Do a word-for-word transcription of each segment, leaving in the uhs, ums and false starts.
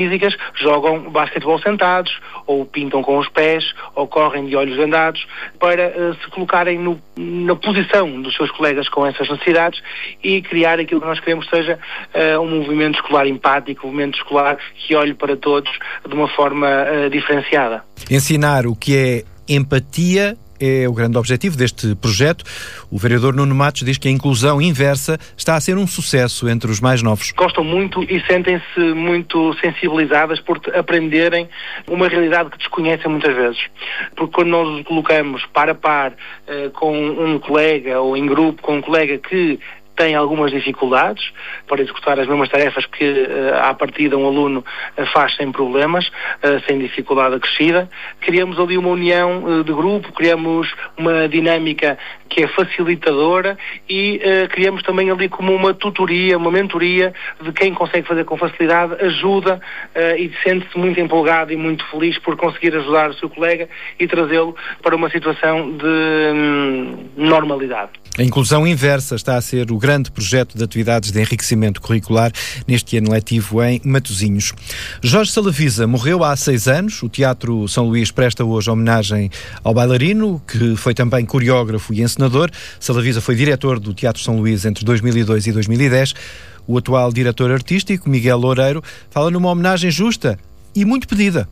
físicas jogam basquetebol sentados, ou pintam com os pés, ou correm de olhos vendados, para uh, se colocarem no, na posição dos seus colegas com essas necessidades e criar aquilo que nós queremos que seja uh, um movimento escolar empático, um movimento escolar que olhe para todos de uma forma uh, diferenciada. Ensinar o que é empatia é o grande objetivo deste projeto. O vereador Nuno Matos diz que a inclusão inversa está a ser um sucesso entre os mais novos. Gostam muito e sentem-se muito sensibilizadas por aprenderem uma realidade que desconhecem muitas vezes. Porque quando nós os colocamos par a par uh, com um colega ou em grupo com um colega que tem algumas dificuldades para executar as mesmas tarefas que uh, à partida um aluno uh, faz sem problemas, uh, sem dificuldade acrescida. Criamos ali uma união uh, de grupo, criamos uma dinâmica que é facilitadora e uh, criamos também ali como uma tutoria, uma mentoria de quem consegue fazer com facilidade, ajuda uh, e sente-se muito empolgado e muito feliz por conseguir ajudar o seu colega e trazê-lo para uma situação de hum, normalidade. A inclusão inversa está a ser o grande projeto de atividades de enriquecimento curricular neste ano letivo em Matosinhos. Jorge Salavisa morreu há seis anos. O Teatro São Luís presta hoje homenagem ao bailarino, que foi também coreógrafo e encenador. Salavisa foi diretor do Teatro São Luís entre dois mil e dois e dois mil e dez. O atual diretor artístico, Miguel Loureiro, fala numa homenagem justa e muito pedida.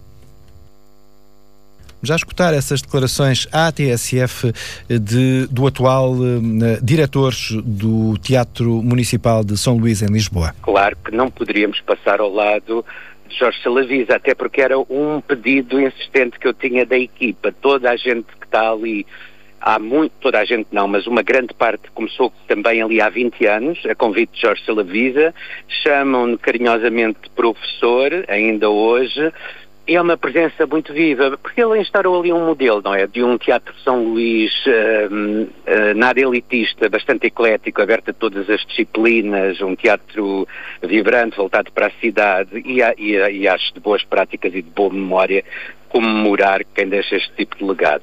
Já escutar essas declarações à T S F de, do atual uh, diretor do Teatro Municipal de São Luís, em Lisboa. Claro que não poderíamos passar ao lado de Jorge Salavisa, até porque era um pedido insistente que eu tinha da equipa. Toda a gente que está ali, há muito, toda a gente não, mas uma grande parte começou também ali há vinte anos, a convite de Jorge Salavisa, chamam-no carinhosamente de professor, ainda hoje. E é uma presença muito viva, porque ele instaurou ali um modelo, não é? De um Teatro São Luís uh, uh, nada elitista, bastante eclético, aberto a todas as disciplinas, um teatro vibrante, voltado para a cidade, e, a, e, a, e acho de boas práticas e de boa memória comemorar quem deixa este tipo de legado.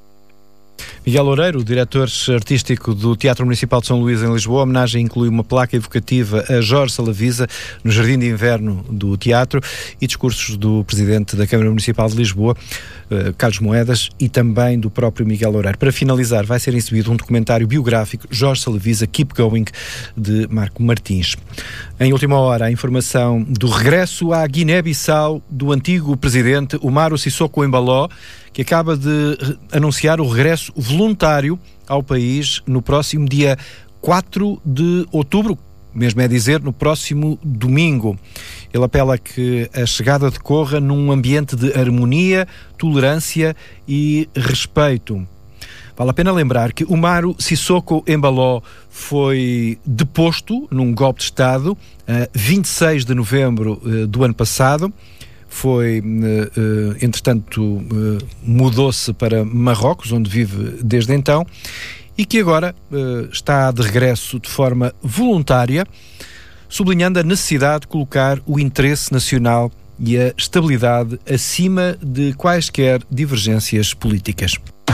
Miguel Loureiro, diretor artístico do Teatro Municipal de São Luís, em Lisboa. A homenagem inclui uma placa evocativa a Jorge Salavisa no Jardim de Inverno do Teatro e discursos do Presidente da Câmara Municipal de Lisboa, Carlos Moedas, e também do próprio Miguel Loureiro. Para finalizar, vai ser exibido um documentário biográfico, Jorge Salavisa, Keep Going, de Marco Martins. Em última hora, a informação do regresso à Guiné-Bissau do antigo Presidente Umaro Sissoko Embaló, que acaba de anunciar o regresso voluntário ao país no próximo dia quatro de outubro, mesmo é dizer, no próximo domingo. Ele apela a que a chegada decorra num ambiente de harmonia, tolerância e respeito. Vale a pena lembrar que Umaro Sissoko Embaló foi deposto num golpe de Estado a vinte e seis de novembro do ano passado. Foi, entretanto, mudou-se para Marrocos, onde vive desde então, e que agora está de regresso de forma voluntária, sublinhando a necessidade de colocar o interesse nacional e a estabilidade acima de quaisquer divergências políticas.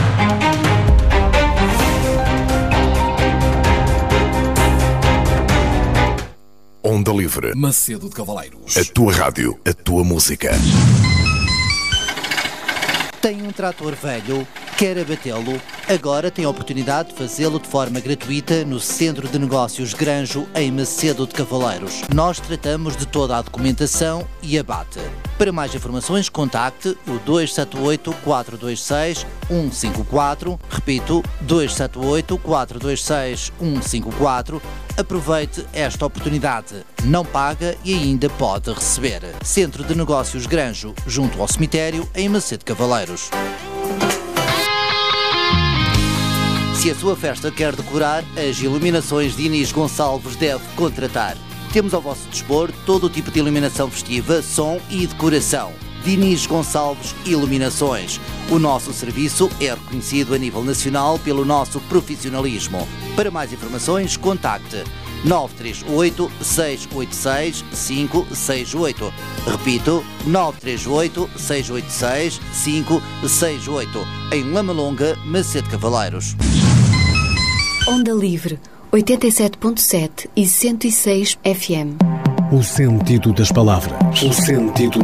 Onda Livre. Macedo de Cavaleiros. A tua rádio, a tua música. Tem um trator velho? Quer abatê-lo? Agora tem a oportunidade de fazê-lo de forma gratuita no Centro de Negócios Granjo, em Macedo de Cavaleiros. Nós tratamos de toda a documentação e abate. Para mais informações, contacte o dois sete oito, quatro dois seis, um cinco quatro. Repito, dois sete oito, quatro dois seis, um cinco quatro. Aproveite esta oportunidade. Não paga e ainda pode receber. Centro de Negócios Granjo, junto ao cemitério, em Macedo de Cavaleiros. Se a sua festa quer decorar, as iluminações de Inês Gonçalves deve contratar. Temos ao vosso dispor todo o tipo de iluminação festiva, som e decoração. Diniz Gonçalves Iluminações. O nosso serviço é reconhecido a nível nacional pelo nosso profissionalismo. Para mais informações, contacte nove três oito, seis oito seis, cinco seis oito. Repito, nove três oito, seis oito seis, cinco seis oito. Em Lamalonga, Macedo de Cavaleiros. Onda Livre, oitenta e sete ponto sete e cento e seis F M. O sentido das palavras. O sentido